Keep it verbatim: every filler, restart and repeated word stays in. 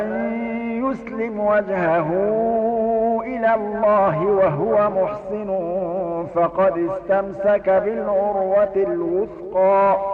يسلم وجهه إلى الله وهو محسن فقد استمسك بالعروة الوثقى